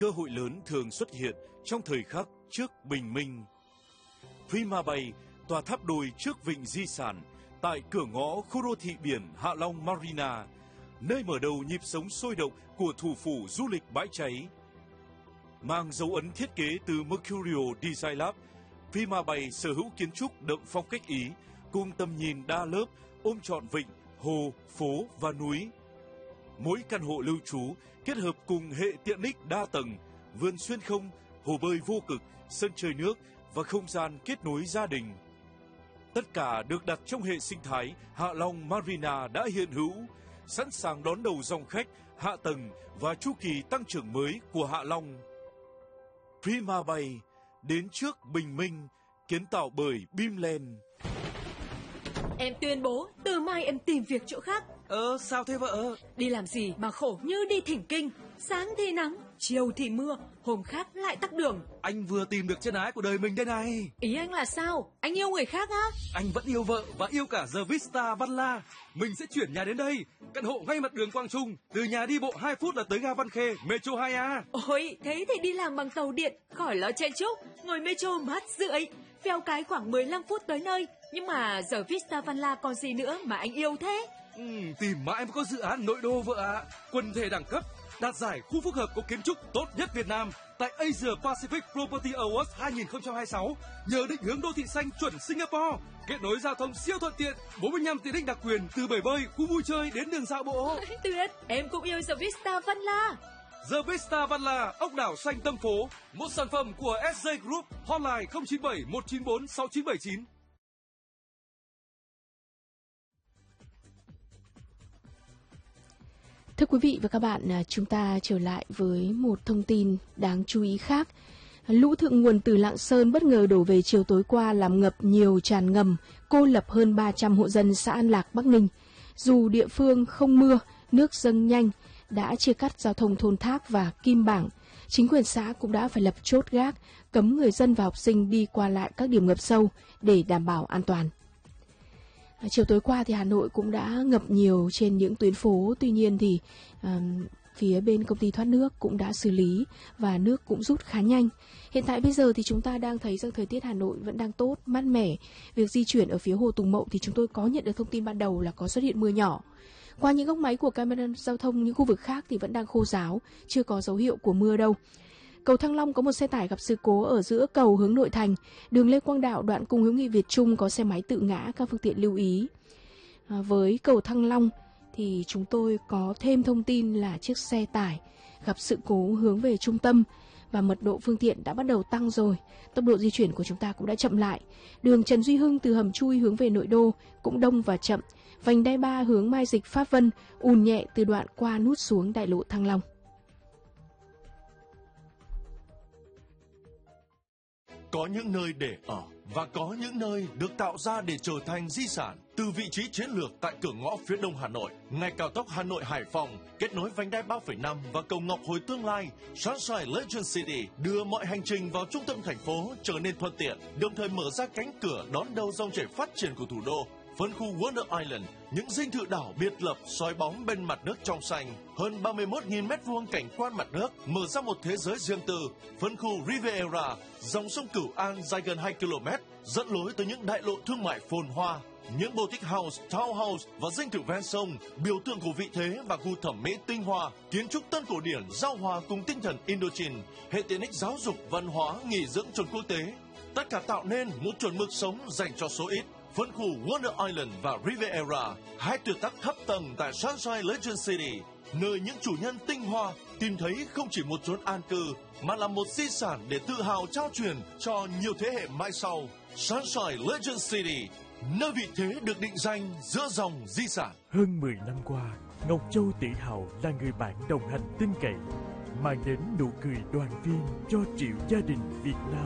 Cơ hội lớn thường xuất hiện trong thời khắc trước bình minh. Prima Bay, tòa tháp đôi trước vịnh di sản, tại cửa ngõ khu đô thị biển Hạ Long Marina, nơi mở đầu nhịp sống sôi động của thủ phủ du lịch bãi cháy. Mang dấu ấn thiết kế từ Mercurio Design Lab, Prima Bay sở hữu kiến trúc đậm phong cách Ý, cùng tầm nhìn đa lớp ôm trọn vịnh, hồ, phố và núi. Mỗi căn hộ lưu trú kết hợp cùng hệ tiện ích đa tầng, vườn xuyên không, hồ bơi vô cực, sân chơi nước và không gian kết nối gia đình. Tất cả được đặt trong hệ sinh thái Hạ Long Marina đã hiện hữu, sẵn sàng đón đầu dòng khách, hạ tầng và chu kỳ tăng trưởng mới của Hạ Long. Prima Bay, đến trước bình minh, kiến tạo bởi Bimland. Em tuyên bố, từ mai em tìm việc chỗ khác. Sao thế vợ? Đi làm gì mà khổ như đi thỉnh kinh. Sáng thì nắng, chiều thì mưa, hôm khác lại tắc đường. Anh vừa tìm được chân ái của đời mình đây này. Ý anh là sao? Anh yêu người khác á? Anh vẫn yêu vợ và yêu cả The Vista Văn La. Mình sẽ chuyển nhà đến đây. Căn hộ ngay mặt đường Quang Trung. Từ nhà đi bộ 2 phút là tới ga Văn Khê, Metro 2A. Ôi, thế thì đi làm bằng tàu điện, khỏi lo chen chúc. Ngồi Metro mát rượi. Phèo cái khoảng 15 phút tới nơi. Nhưng mà giờ Vista Văn La còn gì nữa mà anh yêu thế? Tìm mãi mới có dự án nội đô vợ ạ. Quần thể đẳng cấp, đạt giải khu phức hợp có kiến trúc tốt nhất Việt Nam tại Asia Pacific Property Awards 2026. Nhờ định hướng đô thị xanh chuẩn Singapore, kết nối giao thông siêu thuận tiện, 45 tiện ích đặc quyền từ bể bơi, khu vui chơi đến đường dạo bộ. Tuyệt, em cũng yêu The Vista Văn La. The Vista Văn La, ốc đảo xanh tâm phố, một sản phẩm của SJ Group, hotline 097 194 6979. Thưa quý vị và các bạn, chúng ta trở lại với một thông tin đáng chú ý khác. Lũ thượng nguồn từ Lạng Sơn bất ngờ đổ về chiều tối qua làm ngập nhiều tràn ngầm, cô lập hơn 300 hộ dân xã An Lạc, Bắc Ninh. Dù địa phương không mưa, nước dâng nhanh, đã chia cắt giao thông thôn Thác và Kim Bảng. Chính quyền xã cũng đã phải lập chốt gác, cấm người dân và học sinh đi qua lại các điểm ngập sâu để đảm bảo an toàn. Chiều tối qua thì Hà Nội cũng đã ngập nhiều trên những tuyến phố, tuy nhiên thì phía bên công ty thoát nước cũng đã xử lý và nước cũng rút khá nhanh. Hiện tại bây giờ thì chúng ta đang thấy rằng thời tiết Hà Nội vẫn đang tốt, mát mẻ. Việc di chuyển ở phía Hồ Tùng Mậu thì chúng tôi có nhận được thông tin ban đầu là có xuất hiện mưa nhỏ. Qua những góc máy của camera giao thông, những khu vực khác thì vẫn đang khô ráo, chưa có dấu hiệu của mưa đâu. Cầu Thăng Long có một xe tải gặp sự cố ở giữa cầu hướng nội thành. Đường Lê Quang Đạo đoạn Cung Hữu Nghị Việt Trung có xe máy tự ngã, các phương tiện lưu ý. Với cầu Thăng Long thì chúng tôi có thêm thông tin là chiếc xe tải gặp sự cố hướng về trung tâm và mật độ phương tiện đã bắt đầu tăng rồi. Tốc độ di chuyển của chúng ta cũng đã chậm lại. Đường Trần Duy Hưng từ Hầm Chui hướng về nội đô cũng đông và chậm. Vành đai 3 hướng Mai Dịch Pháp Vân ùn nhẹ từ đoạn qua nút xuống đại lộ Thăng Long. Có những nơi để ở và có những nơi được tạo ra để trở thành di sản. Từ vị trí chiến lược tại cửa ngõ phía đông Hà Nội, ngay cao tốc Hà Nội Hải Phòng, kết nối vành đai 3,5 và cầu Ngọc Hồi tương lai, Sunshine Legend City đưa mọi hành trình vào trung tâm thành phố trở nên thuận tiện, đồng thời mở ra cánh cửa đón đầu dòng chảy phát triển của thủ đô. Phân khu Wonder Island, những dinh thự đảo biệt lập soi bóng bên mặt nước trong xanh, hơn 31.000 m2 cảnh quan mặt nước, mở ra một thế giới riêng tư. Phân khu Riviera, dòng sông Cửu An dài gần 2 km, dẫn lối tới những đại lộ thương mại phồn hoa. Những boutique house, townhouse và dinh thự ven sông, biểu tượng của vị thế và gu thẩm mỹ tinh hoa, kiến trúc tân cổ điển giao hòa cùng tinh thần Indochine, hệ tiện ích giáo dục, văn hóa, nghỉ dưỡng chuẩn quốc tế. Tất cả tạo nên một chuẩn mực sống dành cho số ít. Phân khu Wonder Island và Riviera, hai tuyệt tác thấp tầng tại Sunshine Legend City, nơi những chủ nhân tinh hoa tìm thấy không chỉ một chốn an cư, mà là một di sản để tự hào trao truyền cho nhiều thế hệ mai sau. Sunshine Legend City, nơi vị thế được định danh giữa dòng di sản. Hơn 10 năm qua, Ngọc Châu tự hào là người bạn đồng hành tin cậy, mang đến nụ cười đoàn viên cho triệu gia đình Việt Nam.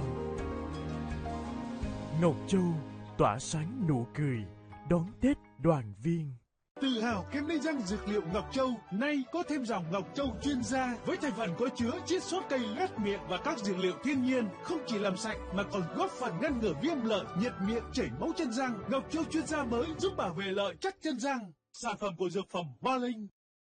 Ngọc Châu tỏa sáng nụ cười đón Tết đoàn viên. Tự hào kem đánh răng dược liệu Ngọc Châu nay có thêm dòng Ngọc Châu chuyên gia với thành phần có chứa chiết xuất cây loét miệng và các dược liệu thiên nhiên, không chỉ làm sạch mà còn góp phần ngăn ngừa viêm lợi, nhiệt miệng, chảy máu chân răng. Ngọc Châu chuyên gia mới giúp bảo vệ lợi chắc chân răng. Sản phẩm của dược phẩm Ba Linh.